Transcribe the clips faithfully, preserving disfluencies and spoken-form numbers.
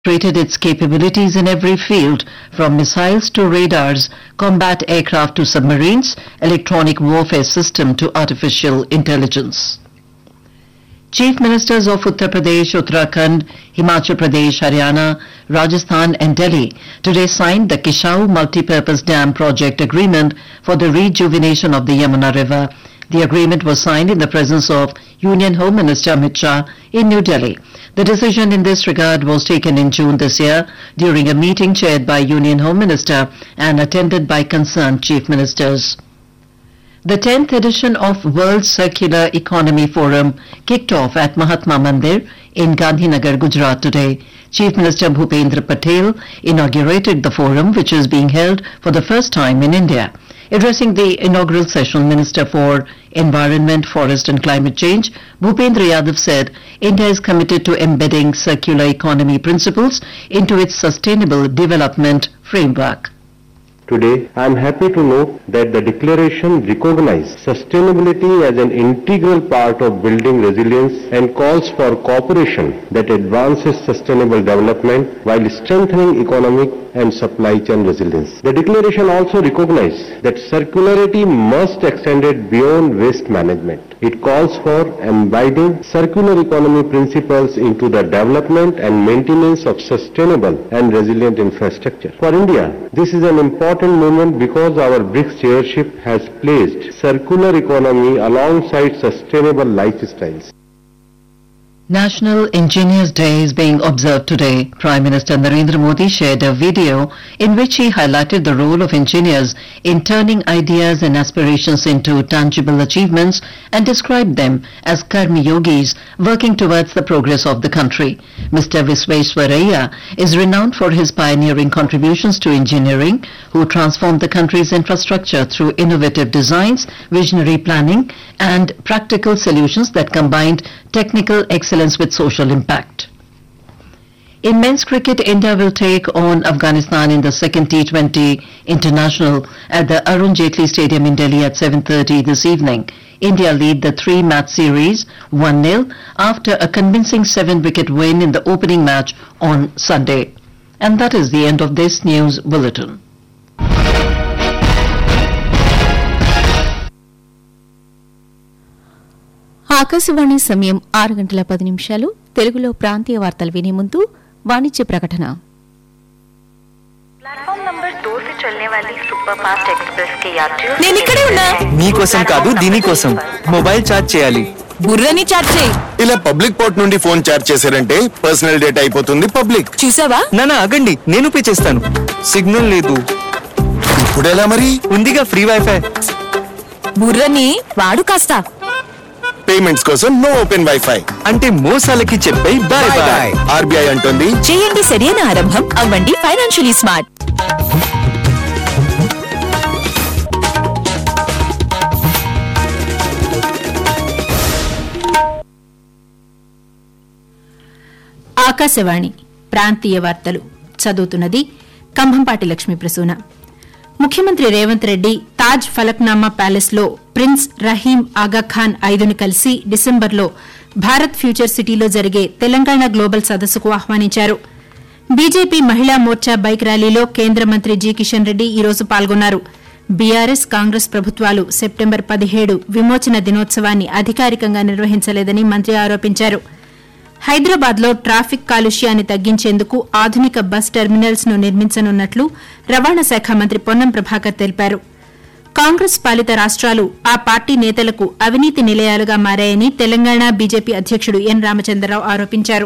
demonstrated its capabilities in every field, from missiles to radars, combat aircraft to submarines, electronic warfare system to artificial intelligence. Chief Ministers of Uttar Pradesh, Uttarakhand, Himachal Pradesh, Haryana, Rajasthan and Delhi today signed the Kishau Multipurpose Dam Project Agreement for the rejuvenation of the Yamuna River. The agreement was signed in the presence of Union Home Minister Amit Shah in New Delhi. The decision in this regard was taken in June this year during a meeting chaired by Union Home Minister and attended by concerned chief ministers. The tenth edition of World Circular Economy Forum kicked off at Mahatma Mandir in Gandhinagar, Gujarat today. Chief Minister Bhupendra Patel inaugurated the forum, which is being held for the first time in India. Addressing the inaugural session, Minister for Environment, Forest and Climate Change, Bhupendra Yadav said India is committed to embedding circular economy principles into its sustainable development framework. Today, I am happy to note that the declaration recognizes sustainability as an integral part of building resilience and calls for cooperation that advances sustainable development while strengthening economic and supply chain resilience. The declaration also recognizes that circularity must extend beyond waste management. It calls for embedding circular economy principles into the development and maintenance of sustainable and resilient infrastructure. For India, this is an important moment because our BRICS chairship has placed circular economy alongside sustainable lifestyles. National Engineers Day is being observed today. Prime Minister Narendra Modi shared a video in which he highlighted the role of engineers in turning ideas and aspirations into tangible achievements and described them as Karmi Yogis working towards the progress of the country. Mister Visvesvaraya is renowned for his pioneering contributions to engineering, who transformed the country's infrastructure through innovative designs, visionary planning and practical solutions that combined technical excellence with social impact. In men's cricket, India will take on Afghanistan in the second T twenty International at the Arun Jaitley Stadium in Delhi at seven thirty this evening. India lead the three-match series one nil after a convincing seven-wicket win in the opening match on Sunday. And that is the end of this news bulletin. Akashvani సమయం ఆరు గంటల పది నిమిషాలు. తెలుగులో ప్రాంతీయ వార్తలు వినే ముందు వాణిజ్య ప్రకటన. నేను ఇక్కడే ఉన్నా. నీకోసం కాదు, దీనికోసం మొబైల్ ఛార్జ్ చేయాలి. బుర్రని ఛార్జ్ చేయి. ఇలా పబ్లిక్ పోర్ట్ నుండి ఫోన్ ఛార్జ్ చేశారంటే పర్సనల్ డేటా అయిపోతుంది పబ్లిక్. చూసావా? నానా ఆగండి, నేను పే చేస్తాను. సిగ్నల్ లేదు. ఇప్పుడు ఎలా మరి? ఉందిగా ఫ్రీ వైఫై. బుర్రని వాడు కాస్త. పేమెంట్స్ కోసం నో ఓపెన్ వైఫై అంటే మోసాలకి చెప్పే బై బై. ఆర్బీఐ అంటుంది చేయండి సరైన ఆరంభం, అవ్వండి ఫైనాన్షియలీ స్మార్ట్. ఆకాశవాణి ప్రాంతీయ వార్తలు చదువుతున్నది కంభంపాటి లక్ష్మీ ప్రసూన. ముఖ్యమంత్రి రేవంత్ రెడ్డి తాజ్ ఫలక్నామా ప్యాలెస్ లో ప్రిన్స్ రహీం ఆగాఖాన్ ఐదుని కలిసి డిసెంబర్లో భారత్ ఫ్యూచర్ సిటీలో జరిగే తెలంగాణ గ్లోబల్ సదస్సుకు ఆహ్వానించారు. బీజేపీ మహిళా మోర్చా బైక్ ర్యాలీలో కేంద్ర మంత్రి జి కిషన్ రెడ్డి ఈరోజు పాల్గొన్నారు. బీఆర్ఎస్ కాంగ్రెస్ ప్రభుత్వాలు సెప్టెంబర్ పదిహేడు విమోచన దినోత్సవాన్ని అధికారికంగా నిర్వహించలేదని మంత్రి ఆరోపించారు. హైదరాబాద్లో ట్రాఫిక్ కాలుష్యాన్ని తగ్గించేందుకు ఆధునిక బస్ టెర్మినల్స్ ను నిర్మించనున్నట్లు రవాణా శాఖ మంత్రి పొన్నం ప్రభాకర్ తెలిపారు. కాంగ్రెస్ పాలిత రాష్ట్రాలు ఆ పార్టీ నేతలకు అవినీతి నిలయాలుగా మారాయని తెలంగాణ బీజేపీ అధ్యకుడు ఎన్ రామచంద్రరావు ఆరోపించారు.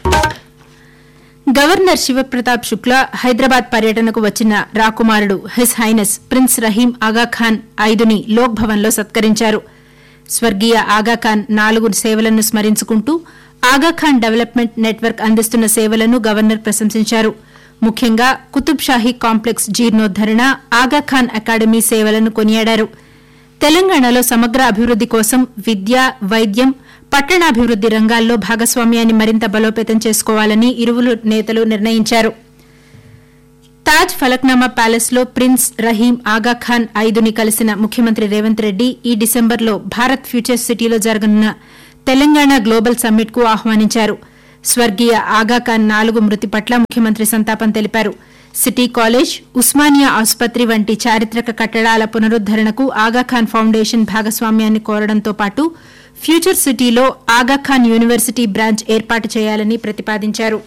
గవర్నర్ శివప్రతాప్ శుక్లా హైదరాబాద్ పర్యటనకు వచ్చిన రాకుమారుడు his highness prince Rahim Aga Khan ఐదుని Lok భవన్లో సత్కరించారు. స్వర్గీయ ఆగాఖాన్ నాలుగు సేవలను స్మరించుకుంటూ ఆగాఖాన్ డెవలప్మెంట్ నెట్వర్క్ అందిస్తున్న సేవలను గవర్నర్ ప్రశంసించారు. ముఖ్యంగా కుతుబ్ షాహీ కాంప్లెక్స్ జీర్ణోద్దరణ, ఆగాఖాన్ అకాడమీ సేవలను కొనియాడారు. తెలంగాణలో సమగ్ర అభివృద్ది కోసం విద్య, వైద్యం, పట్టణాభివృద్ది రంగాల్లో భాగస్వామ్యాన్ని మరింత బలోపేతం చేసుకోవాలని ఇరువురు నేతలు నిర్ణయించారు. తాజ్ ఫలక్నామా ప్యాలెస్ లో ప్రిన్స్ రహీం ఆగాఖాన్ ఐదుని కలిసిన ముఖ్యమంత్రి రేవంత్ రెడ్డి ఈ డిసెంబర్లో భారత్ ఫ్యూచర్ సిటీలో జరగనున్న తెలంగాణ గ్లోబల్ సమ్మిట్ కు ఆహ్వానించారు. స్వర్గీయ ఆగాఖాన్ నాలుగు మృతి పట్ల ముఖ్యమంత్రి సంతాపం తెలిపారు. సిటీ కాలేజ్, ఉస్మానియా ఆసుపత్రి వంటి చారిత్రక కట్టడాల పునరుద్దరణకు ఆగాఖాన్ ఫౌండేషన్ భాగస్వామ్యాన్ని కోరడంతో పాటు ఫ్యూచర్ సిటీలో ఆగాఖాన్ యూనివర్సిటీ బ్రాంచ్ ఏర్పాటు చేయాలని ప్రతిపాదించారు.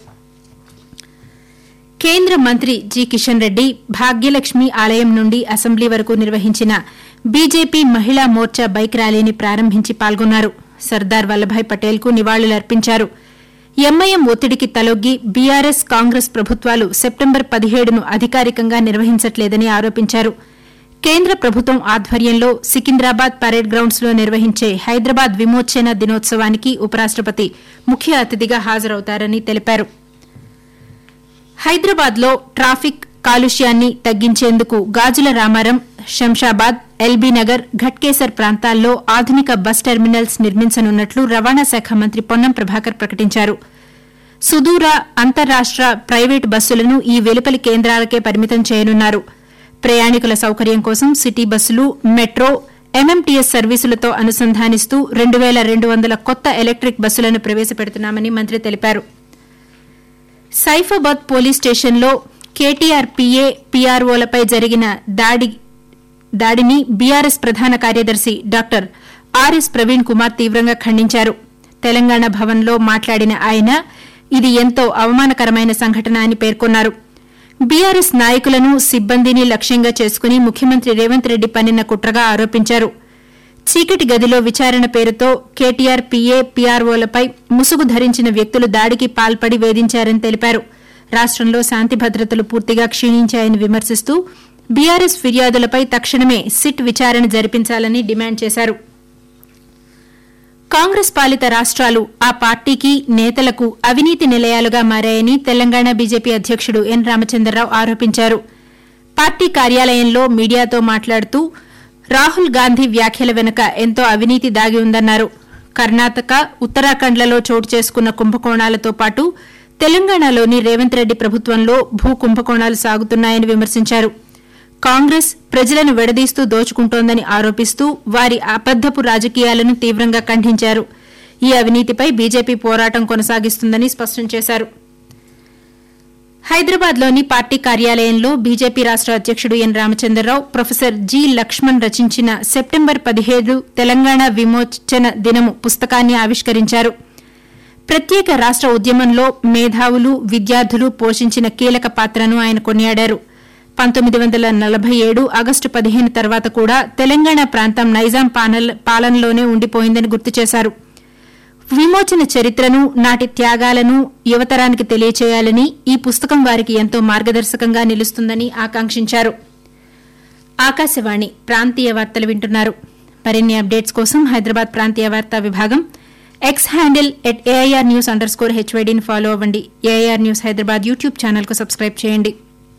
కేంద్ర మంత్రి జి కిషన్ రెడ్డి భాగ్యలక్ష్మి ఆలయం నుండి అసెంబ్లీ వరకు నిర్వహించిన బీజేపీ మహిళా మోర్చా బైక్ ర్యాలీని ప్రారంభించి పాల్గొన్నారు. సర్దార్ వల్లభాయ్ పటేల్ కు నివాళులర్పించారు. ఎంఐఎం ఒత్తిడికి తలొగ్గి బీఆర్ఎస్, కాంగ్రెస్ ప్రభుత్వాలు సెప్టెంబర్ పదిహేడును అధికారికంగా నిర్వహించట్లేదని ఆరోపించారు. కేంద్ర ప్రభుత్వం ఆధ్వర్యంలో సికింద్రాబాద్ పరేడ్ గ్రౌండ్స్ లో నిర్వహించే హైదరాబాద్ విమోచన దినోత్సవానికి ఉపరాష్టపతి ముఖ్య అతిథిగా హాజరవుతారని తెలిపారు. హైదరాబాద్ లో ట్రాఫిక్ కాలుష్యాన్ని తగ్గించేందుకు గాజుల రామారం, శంషాబాద్, ఎల్బీనగర్, ఘట్కేసర్ ప్రాంతాల్లో ఆధునిక బస్ టెర్మినల్స్ నిర్మించనున్నట్లు రవాణా శాఖ మంత్రి పొన్నం ప్రభాకర్ ప్రకటించారు. సుదూర అంతర్రాష్ట ప్రైవేటు బస్సులను ఈ వెలుపలి కేంద్రాలకే పరిమితం చేయనున్నారు. ప్రయాణికుల సౌకర్యం కోసం సిటీ బస్సులు, మెట్రో, ఎంఎంటీఎస్ సర్వీసులతో అనుసంధానిస్తూ రెండు పేల రెండు వందల కొత్త ఎలక్టిక్ బస్సులను ప్రవేశపెడుతున్నామని మంత్రి తెలిపారు. సైఫాబాద్ పోలీస్ స్టేషన్లో కేటీఆర్ పీఏ, పీఆర్ఓలపై జరిగిన దాడి దాడిని బీఆర్ఎస్ ప్రధాన కార్యదర్శి డాక్టర్ ఆర్ఎస్ ప్రవీణ్ కుమార్ తీవ్రంగా ఖండించారు. తెలంగాణ భవన్లో మాట్లాడిన ఆయన ఇది ఎంతో అవమానకరమైన సంఘటన అని పేర్కొన్నారు. బీఆర్ఎస్ నాయకులను, సిబ్బందిని లక్ష్యంగా చేసుకుని ముఖ్యమంత్రి రేవంత్ రెడ్డి పన్నిన కుట్రగా ఆరోపించారు. చీకటి గదిలో విచారణ పేరుతో కేటీఆర్ పీఏ, పీఆర్ఓలపై ముసుగు ధరించిన వ్యక్తులు దాడికి పాల్పడి వేధించారని తెలిపారు. రాష్టంలో శాంతి భద్రతలు పూర్తిగా క్షీణించాయని విమర్శిస్తూ బీఆర్ఎస్ ఫిర్యాదులపై తక్షణమే సిట్ విచారణ జరిపించాలని డిమాండ్ చేశారు. కాంగ్రెస్ పాలిత రాష్ట్రాలు ఆ పార్టీకి, నేతలకు అవినీతి నిలయాలుగా మారాయని తెలంగాణ బీజేపీ అధ్యకుడు ఎన్ రామచంద్రరావు ఆరోపించారు. పార్టీ కార్యాలయంలో మీడియాతో మాట్లాడుతూ రాహుల్ గాంధీ వ్యాఖ్యల వెనుక ఎంతో అవినీతి దాగి ఉందన్నారు. కర్ణాటక, ఉత్తరాఖండ్లలో చోటు చేసుకున్న కుంభకోణాలతో పాటు తెలంగాణలోని రేవంత్ రెడ్డి ప్రభుత్వంలో భూ కుంభకోణాలు సాగుతున్నాయని విమర్శించారు. కాంగ్రెస్ ప్రజలను విడదీస్తూ దోచుకుంటోందని ఆరోపిస్తూ వారి అబద్దపు రాజకీయాలను తీవ్రంగా ఖండించారు. ఈ అవినీతిపై బీజేపీ పోరాటం కొనసాగిస్తుందని స్పష్టం చేశారు. హైదరాబాద్లోని పార్టీ కార్యాలయంలో బీజేపీ రాష్ట అధ్యకుడు ఎన్ రామచంద్రరావు ప్రొఫెసర్ జి లక్ష్మణ్ రచించిన సెప్టెంబర్ పదిహేడు తెలంగాణ విమోచన దినము పుస్తకాన్ని ఆవిష్కరించారు. ప్రత్యేక రాష్ట ఉద్యమంలో మేధావులు, విద్యార్థులు పోషించిన కీలక పాత్రను ఆయన కొనియాడారు. పంతొమ్మిది వందల నలభై ఏడు ఆగస్టు పదిహేను తర్వాత కూడా తెలంగాణ ప్రాంతం నైజాం పాలనలోనే ఉండిపోయిందని గుర్తు చేశారు. విమోచన చరిత్రను, నాటి త్యాగాలను యువతరానికి తెలియచేయాలని ఈ పుస్తకం వారికి ఎంతో మార్గదర్శకంగా నిలుస్తుందని ఆకాంక్షించారు. ఆకాశవాణి ప్రాంతీయ వార్తలు వింటున్నారు. మరిన్ని అప్డేట్స్ కోసం హైదరాబాద్ ప్రాంతీయ వార్తా విభాగం X handle at AIR news under score హెచ్వైడీని follow అవ్వండి. ఏఐఆర్ న్యూస్ హైదరాబాద్ యూట్యూబ్ ఛానల్కు సబ్స్క్రైబ్ చేయండి.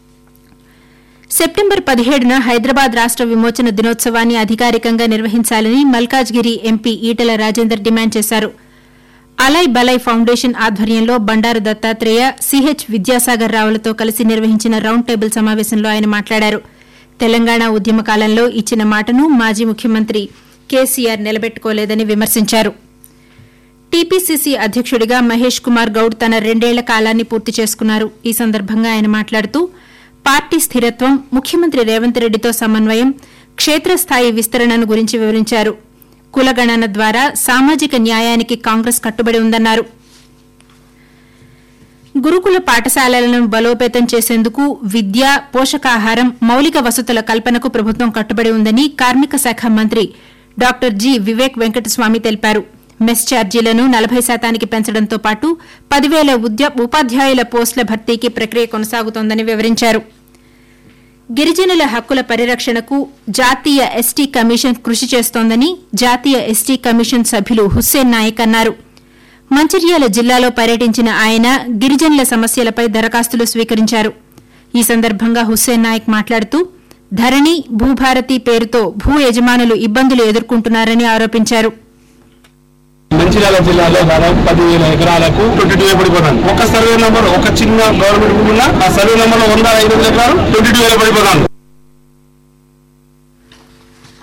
సెప్టెంబర్ పదిహేడున హైదరాబాద్ రాష్ట విమోచన దినోత్సవాన్ని అధికారికంగా నిర్వహించాలని మల్కాజ్గిరి ఎంపీ ఈటెల రాజేందర్ డిమాండ్ చేశారు. అలై బలై ఫౌండేషన్ ఆధ్వర్యంలో బండారు దత్తాత్రేయ, సిహెచ్ విద్యాసాగర్ రావులతో కలిసి నిర్వహించిన రౌండ్ టేబుల్ సమావేశంలో ఆయన మాట్లాడారు. తెలంగాణ ఉద్యమ కాలంలో ఇచ్చిన మాటను మాజీ ముఖ్యమంత్రి కేసీఆర్ నిలబెట్టుకోలేదని విమర్శించారు. టీపీసీసీ అధ్యకుడిగా మహేష్ కుమార్ గౌడ్ తన రెండేళ్ల కాలాన్ని పూర్తి చేసుకున్నారు. ఈ సందర్భంగా ఆయన మాట్లాడుతూ పార్టీ స్థిరత్వం, ముఖ్యమంత్రి రేవంత్ రెడ్డితో సమన్వయం, క్షేత్రస్థాయి విస్తరణను గురించి వివరించారు. కులగణన ద్వారా సామాజిక న్యాయానికి కాంగ్రెస్ కట్టుబడి ఉందన్నారు. గురుకుల పాఠశాలలను బలోపేతం చేసేందుకు విద్య, పోషకాహారం, మౌలిక వసతుల కల్పనకు ప్రభుత్వం కట్టుబడి ఉందని కార్మిక శాఖ మంత్రి డాక్టర్ జి వివేక్ వెంకటస్వామి తెలిపారు. మెస్ ఛార్జీలను నలభై శాతానికి పెంచడంతో పాటు పదివేల ఉపాధ్యాయుల పోస్టుల భర్తీకి ప్రక్రియ కొనసాగుతోందని వివరించారు. గిరిజనుల హక్కుల పరిరక్షణకు జాతీయ ఎస్టీ కమిషన్ కృషి చేస్తోందని జాతీయ ఎస్టీ కమిషన్ సభ్యులు హుస్సేన్ నాయక్ అన్నారు. మంచిర్యాల జిల్లాలో పర్యటించిన ఆయన గిరిజనుల సమస్యలపై దరఖాస్తులు స్వీకరించారు. ఈ సందర్భంగా హుస్సేన్ నాయక్ మాట్లాడుతూ ధరణి, భూభారతి పేరుతో భూ యజమానులు ఇబ్బందులు ఎదుర్కొంటున్నారని ఆరోపించారు. మంచిర్యాల జిల్లాలో దాదాపు పదివేల ఎకరాలకు ట్వంటీ టూ పడిపోతాను. ఒక సర్వే నంబర్, ఒక చిన్న గవర్నమెంట్ భూమి ఉన్న ఆ సర్వే నంబర్ వంద ఐదు వందల ఎకరాలు ట్వంటీ టూ పడిపోతాను.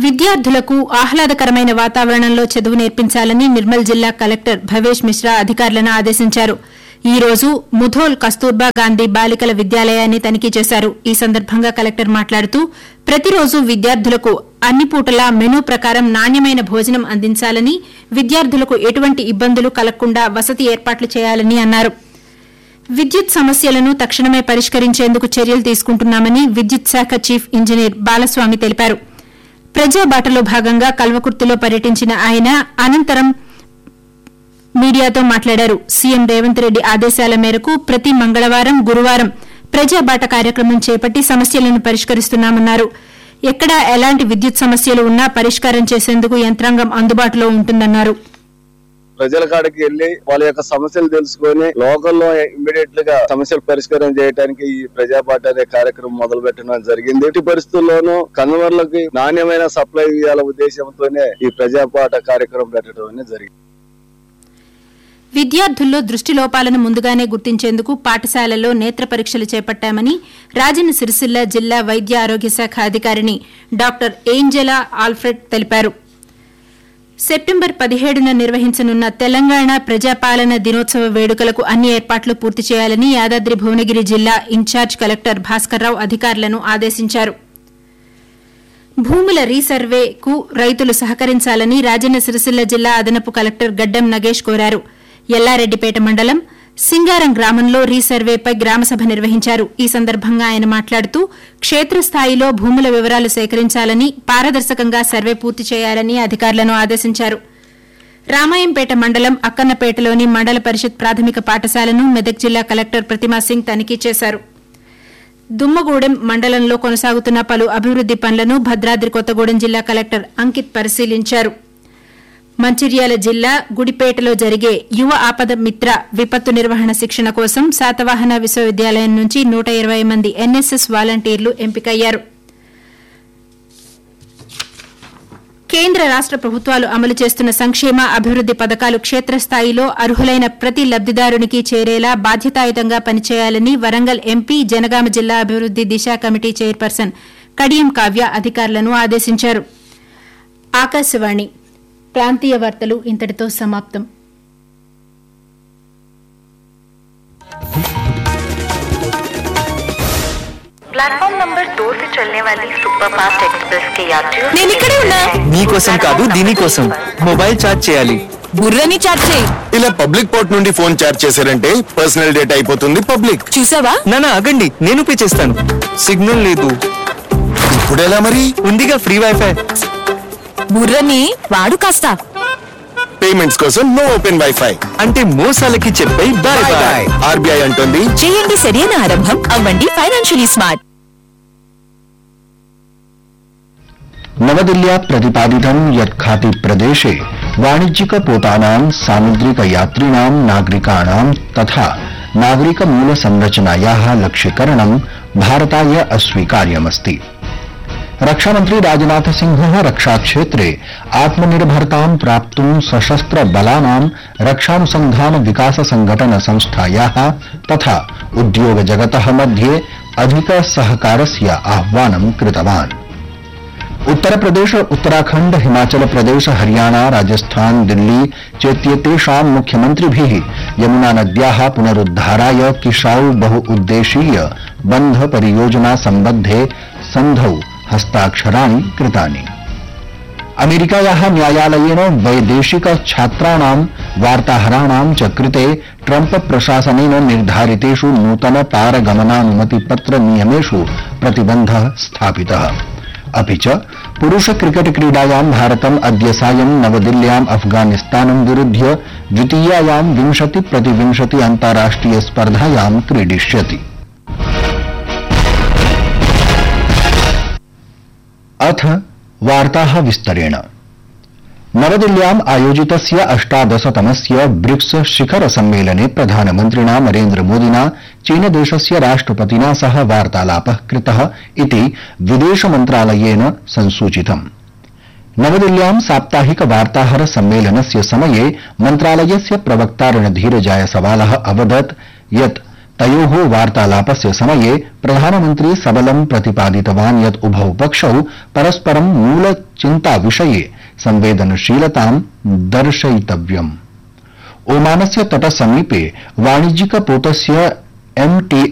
విద్యార్థులకు ఆహ్లాదకరమైన వాతావరణంలో చదువు నేర్పించాలని నిర్మల్ జిల్లా కలెక్టర్ భవేష్ మిశ్రా అధికారులను ఆదేశించారు. ఈ రోజు ముధోల్ కస్తూర్బా గాంధీ బాలికల విద్యాలయాన్ని తనిఖీ చేశారు. ఈ సందర్భంగా కలెక్టర్ మాట్లాడుతూ ప్రతిరోజు విద్యార్థులకు అన్ని పూటలా మెనూ ప్రకారం నాణ్యమైన భోజనం అందించాలని, విద్యార్థులకు ఎటువంటి ఇబ్బందులు కలగకుండా వసతి ఏర్పాట్లు చేయాలని అన్నారు. విద్యుత్ సమస్యలను తక్షణమే పరిష్కరించేందుకు చర్యలు తీసుకుంటున్నామని విద్యుత్ శాఖ చీఫ్ ఇంజనీర్ బాలస్వామి తెలిపారు. ప్రజాబాటలో భాగంగా కల్వకుర్తిలో పర్యటించిన ఆయన అనంతరం మీడియాతో మాట్లాడారు. సీఎం రేవంత్ రెడ్డి ఆదేశాల మేరకు ప్రతి మంగళవారం, గురువారం ప్రజాబాట కార్యక్రమం చేపట్టి సమస్యలను పరిష్కరిస్తున్నామన్నారు. ఎక్కడా ఎలాంటి విద్యుత్ సమస్యలు ఉన్నా పరిష్కారం చేసేందుకు యంత్రాంగం అందుబాటులో ఉంటుందన్నారు. ప్రజల కాడికి వెళ్లి వాళ్ళ యొక్క సమస్యలు తెలుసుకొని లోకల్లో ఇమ్మీడియట్ గా సమస్యలు పరిష్కారం చేయడానికి ఈ ప్రజాబాట అనే కార్యక్రమం మొదలు పెట్టడం జరిగింది. ఎట్టి పరిస్థితుల్లోనూ కన్వర్లకి నాణ్యమైన సప్లై ఇవ్వాల ఉద్దేశంతోనే ఈ ప్రజాబాట కార్యక్రమం పెట్టడం అనేది జరిగింది. విద్యార్థుల్లో దృష్టి లోపాలను ముందుగానే గుర్తించేందుకు పాఠశాలల్లో నేత్ర పరీక్షలు చేపట్టామని రాజన్న సిరిసిల్ల జిల్లా వైద్య ఆరోగ్య శాఖ అధికారిని డాక్టర్ ఏంజెలా ఆల్ఫ్రెడ్ తెలిపారు. సెప్టెంబర్ పదిహేడున నిర్వహించనున్న తెలంగాణ ప్రజాపాలన దినోత్సవ వేడుకలకు అన్ని ఏర్పాట్లు పూర్తి చేయాలని యాదాద్రి భువనగిరి జిల్లా ఇన్ఛార్జ్ కలెక్టర్ భాస్కర్రావు అధికారులను ఆదేశించారు. భూముల రీసర్వేకు రైతులు సహకరించాలని రాజన్న సిరిసిల్ల జిల్లా అదనపు కలెక్టర్ గడ్డం నగేష్ కోరారు. ఎల్లారెడ్డిపేట మండలం సింగారం గ్రామంలో రీసర్వేపై గ్రామసభ నిర్వహించారు. ఈ సందర్భంగా ఆయన మాట్లాడుతూ క్షేత్రస్థాయిలో భూముల వివరాలు సేకరించాలని, పారదర్శకంగా సర్వే పూర్తి చేయాలని అధికారులను ఆదేశించారు. రామాయంపేట మండలం అక్కన్నపేటలోని మండల పరిషత్ ప్రాథమిక పాఠశాలను మెదక్ జిల్లా కలెక్టర్ ప్రతిమా సింగ్ తనిఖీ చేశారు. దుమ్మగూడెం మండలంలో కొనసాగుతున్న పలు అభివృద్ది పనులను భద్రాద్రి కొత్తగూడెం జిల్లా కలెక్టర్ అంకిత్ పరిశీలించారు. మంచిర్యాల జిల్లా గుడిపేటలో జరిగే యువ ఆపద మిత్ర విపత్తు నిర్వహణ శిక్షణ కోసం శాతవాహన విశ్వవిద్యాలయం నుంచి నూట ఇరవై మంది ఎన్ఎస్ఎస్ వాలంటీర్లు ఎంపికయ్యారు. కేంద్ర రాష్ట ప్రభుత్వాలు అమలు చేస్తున్న సంక్షేమ అభివృద్ది పథకాలు క్షేత్రస్థాయిలో అర్హులైన ప్రతి లబ్దిదారునికి చేరేలా బాధ్యతాయుతంగా పనిచేయాలని వరంగల్ ఎంపీ, జనగామ జిల్లా అభివృద్ది దిశ కమిటీ చైర్పర్సన్ కడియం కావ్య అధికారులను ఆదేశించారు. ఆకాశవాణి ప్రాంతీయ వార్తలు ఇంతటితో సమాప్తం. प्लेटफॉर्म नंबर दो से चलने वाली सुपरफास्ट एक्सप्रेस के यात्रियों నేను ఇక్కడే ఉన్నా. నీకోసం కాదు దీనికోసం మొబైల్ ఛార్జ్ చేయాలి. బుర్రని చాట్ చేయి. ఇలా పబ్లిక్ పోర్ట్ నుండి ఫోన్ చార్జ్ చేశారంటే పర్సనల్ డేటా అయిపోతుంది పబ్లిక్. చూసావా? నానా ఆగండి, నేను పే చేస్తాను. సిగ్నల్ లేదు. ఇప్పుడు ఎలా మరి? ఉందిగా ఫ్రీ వైఫై. బుర్రని వాడు కాస్త. పేమెంట్స్ కోసం నో ఓపెన్ వైఫై అంటే మోసాలకి చెప్పే బాయ్ బాయ్. ఆర్బీఐ అంటుంది చేయండి సరైన ఆరంభం, అవ్వండి ఫైనాన్షియలీ స్మార్ట్. नवदिल्ल्या प्रतिपादितं यत् खाती प्रदेशे वाणिज्यिक पोतानां सामुद्रिक यात्रिणां नागरिकाणां तथा नागरिक मूल संरचनायाः लक्ष्यीकरणं भारताय अस्वीकार्यमस्ति. रक्षामन्त्री राजनाथ सिंहः रक्षाक्षेत्रे आत्मनिर्भरतां प्राप्तुं सशस्त्र बलानां रक्षानुसन्धान विकास संघटन संस्थायाः तथा उद्योग जगतः मध्ये अधिक सहकारस्य आह्वानं कृतवान्. उत्तर प्रदेश, उत्तराखंड, हिमाचल प्रदेश, हरियाणा, राजस्थान, दिल्ली चेत्येतेषां मुख्यमन्त्रिभिः यमुना नद्याः पुनरुद्धाराय किशाउ बहुउद्देशीय बन्ध परियोजना सम्बद्धे सन्धौ हस्ताक्षराणि कृतानि. अमेरिकायाः न्यायालयेन वैदेशिक छात्राणां वार्ताहराणां च कृते ट्रम्प प्रशासनेन निर्धारितेषु नूतन पारगमनानुमतिपत्र नियमेषु प्रतिबन्धः स्थापितः. अपि च पुरुष क्रिकेट क्रीडायां भारतम् अद्य सायं नवदिल्ल्याम् अफगानिस्तानं विरुध्य द्वितीयायां विंशति प्रतिविंशति अन्ताराष्ट्रिय स्पर्धायां क्रीडिष्यति. अथ वार्ताः विस्तरेण. नवदिल्ल्याम् आयोजितस्य अष्टादशतमस्य ब्रिक्स शिखर सम्मेलने प्रधानमन्त्रिणा नरेन्द्रमोदिना चीनदेशस्य राष्ट्रपतिना सह वार्तालापः कृतः इति विदेशमन्त्रालयेन संसूचितम्. नवदिल्ल्यां साप्ताहिक वार्ताहर सम्मेलनस्य समये मन्त्रालयस्य प्रवक्ता रणधीर जायसवालः अवदत् यत् तयोः वार्तालापस्य समये प्रधानमन्त्री सबलं प्रतिपादितवान् यत् उभौ पक्षौ परस्परं मूल चिन्ताविषये संवेदनशीलतां दर्शयितव्यम्। ओमानस्य तटसमीपे वाणिज्यिकपोतस्य एम टी